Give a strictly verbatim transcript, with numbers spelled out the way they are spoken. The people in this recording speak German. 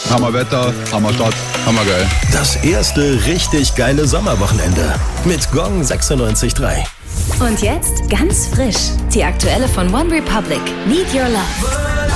Hammer Wetter, Hammer Stadt, hammer geil. Das erste richtig geile Sommerwochenende mit Gong sechsundneunzig Komma drei. Und jetzt ganz frisch, die aktuelle von One Republic, Need Your Love.